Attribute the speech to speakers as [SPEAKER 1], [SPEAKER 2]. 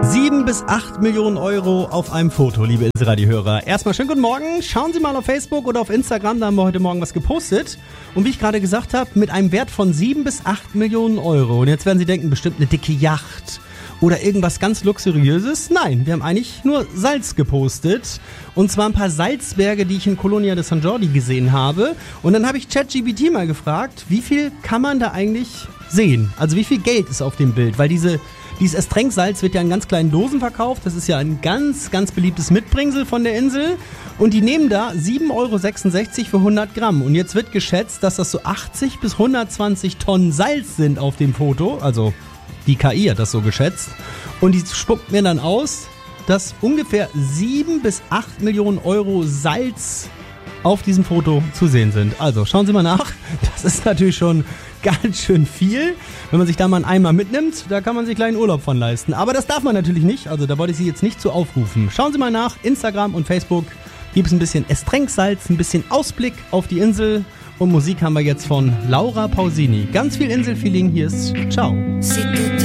[SPEAKER 1] 7 bis 8 Millionen Euro auf einem Foto, liebe Inselradio-Hörer. Erstmal schönen guten Morgen. Schauen Sie mal auf Facebook oder auf Instagram, da haben wir heute Morgen was gepostet. Und wie ich gerade gesagt habe, mit einem Wert von 7 bis 8 Millionen Euro. Und jetzt werden Sie denken, bestimmt eine dicke Yacht oder irgendwas ganz Luxuriöses. Nein, wir haben eigentlich nur Salz gepostet. Und zwar ein paar Salzberge, die ich in Colonia de San Jordi gesehen habe. Und dann habe ich ChatGPT mal gefragt, wie viel kann man da eigentlich sehen? Also wie viel Geld ist auf dem Bild? Weil dieses Estrenk-Salz wird ja in ganz kleinen Dosen verkauft. Das ist ja ein ganz, ganz beliebtes Mitbringsel von der Insel. Und die nehmen da 7,66 € für 100 Gramm. Und jetzt wird geschätzt, dass das so 80 bis 120 Tonnen Salz sind auf dem Foto. Also die KI hat das so geschätzt. Und die spuckt mir dann aus, dass ungefähr 7 bis 8 Millionen Euro Salz auf diesem Foto zu sehen sind. Also schauen Sie mal nach. Das ist natürlich schon ganz schön viel. Wenn man sich da mal einen Eimer mitnimmt, da kann man sich kleinen Urlaub von leisten. Aber das darf man natürlich nicht. Also da wollte ich Sie jetzt nicht zu aufrufen. Schauen Sie mal nach. Instagram und Facebook gibt es ein bisschen Estrenksalz, ein bisschen Ausblick auf die Insel. Und Musik haben wir jetzt von Laura Pausini. Ganz viel Inselfeeling. Hier ist Ciao.